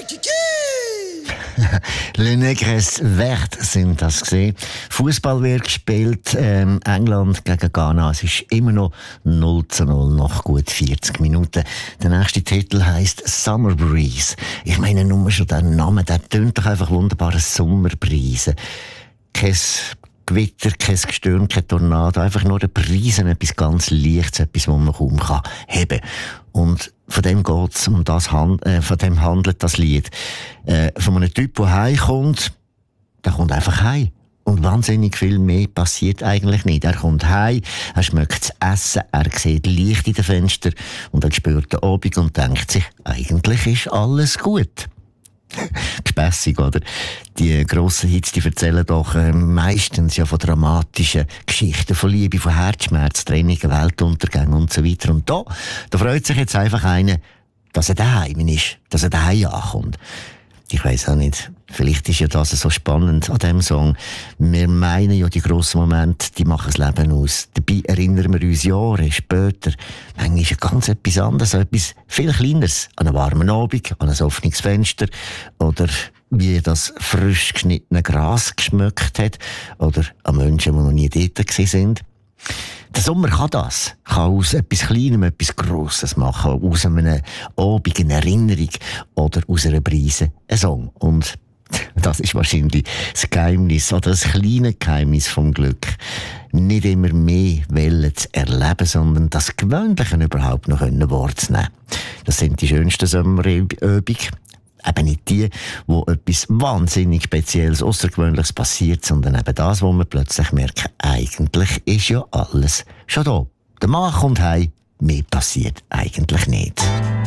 Le Negres Vert sind das gesehen. Fußball wird gespielt, England gegen Ghana. Es ist immer noch 0:0 nach gut 40 Minuten. Der nächste Titel heisst Summer Breeze. Ich meine, nur schon der Name, der tönt doch einfach wunderbar, eine Sommerbrise. Kein Gewitter, kein Gestöhn, kein Tornado, einfach nur eine Brise, etwas ganz Leichtes, etwas, was man kaum heben kann. Und von dem geht's, von dem handelt das Lied. Von einem Typ, der heimkommt, der kommt einfach heim. Und wahnsinnig viel mehr passiert eigentlich nicht. Er kommt heim, er schmeckt das Essen, er sieht Licht in den Fenstern und er spürt den Abend und denkt sich, eigentlich ist alles gut. Gespässig, oder? Die grossen Hits, die erzählen doch meistens ja von dramatischen Geschichten, von Liebe, von Herzschmerz, Trennungen, Weltuntergängen und so weiter. Und da freut sich jetzt einfach einer, dass er daheim ist, dass er daheim ankommt. Ich weiss auch nicht, vielleicht ist ja das so spannend an diesem Song. Wir meinen ja, die grossen Momente, die machen das Leben aus. Dabei erinnern wir uns Jahre später. Manchmal ist ja ganz etwas anderes, etwas viel Kleineres. An einen warmen Abend, an ein offenes Fenster oder wie das frisch geschnittene Gras geschmeckt hat oder an Menschen, die noch nie dort sind. Der Sommer kann das. Kann aus etwas Kleinem etwas Grosses machen. Aus einem Abend eine Erinnerung oder aus einer Brise ein Song. Und das ist wahrscheinlich das Geheimnis oder das kleine Geheimnis vom Glück. Nicht immer mehr Wellen zu erleben, sondern das Gewöhnliche überhaupt noch wahrzunehmen. Das sind die schönsten Sommerübungen. Eben nicht die, wo etwas wahnsinnig Spezielles, Außergewöhnliches passiert, sondern eben das, wo man plötzlich merkt, eigentlich ist ja alles schon da. Der Mann kommt heim, mehr passiert eigentlich nicht.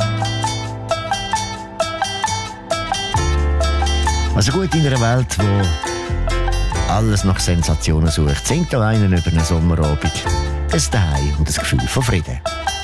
Also gut, in einer Welt, wo alles nach Sensationen sucht, singt da einer über einen Sommerabend ein Daheim und das Gefühl von Frieden.